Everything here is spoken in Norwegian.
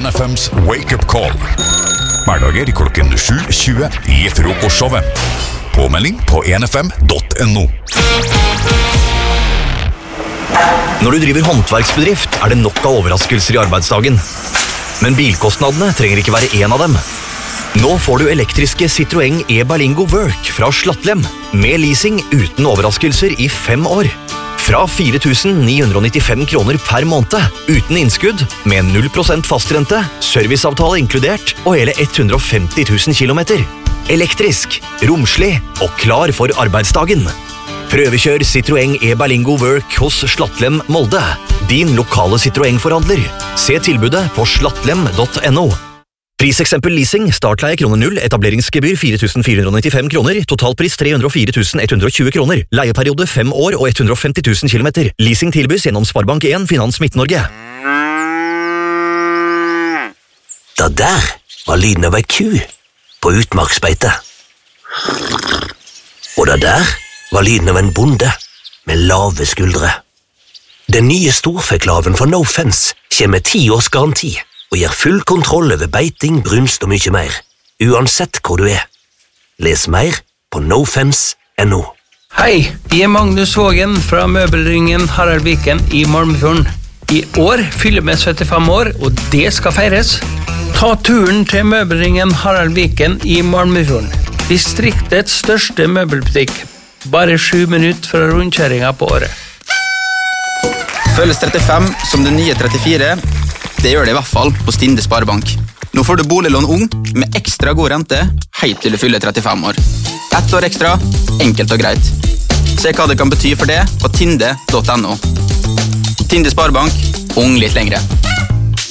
NFMs Wake Up Call. Hverdager klokken 7:20 i frokostshowet. Påmelding på nfm.no. Når du driver håndverksbedrift, det nok av overraskelser i arbeidsdagen. Men bilkostnadene trenger ikke være en av dem. Nå får du elektriske Citroën e-Berlingo Work fra Slattlem, med leasing uten overraskelser i 5 år. Fra 4.995 kroner per måned, uten innskudd, med 0% fastrente, serviceavtale inkludert, og hele 150 000 kilometer. Elektrisk, romslig og klar for arbeidsdagen. Prøvekjør Citroën e-Berlingo Work hos Slattlem Molde. Din lokale Citroën-forhandler. Se tilbudet på slattlem.no. Priseksempel leasing, startleie kroner 0, etableringsgebyr 4.495 kroner, totalpris 304.120 kroner, leieperiode 5 år og 150 000 kilometer. Leasing tilbys gjennom Sparbank 1 Finans Midt-Norge. Det der var lyden av ei ku på utmarksbeite. Og det der var lyden av en bonde med lave skuldre. Den nye storfeklaven fra No Fence kommer med 10 års garanti og gir full kontroll over beiting, brunst og mye mer, uansett hvor du Les mer på nofence.no. Hei, jeg Magnus Vågen fra Møbelringen Harald Viken i Malmefjorden. I år fyller vi 75 år, og det skal feires. Ta turen til Møbelringen Harald Viken i Malmefjorden. Distriktets største møbelbutikk. Bare 7 minutter fra rundkjøringen på året. Føles 35 som det nye 34. Det gjør det i hvert fall på Stinde Sparebank. Nå får du boliglån ung med ekstra god rente helt til du fyller 35 år. 1 år ekstra, enkelt og greit. Se hva det kan bety for det på tinde.no. Tinde Sparebank, ung litt lengre.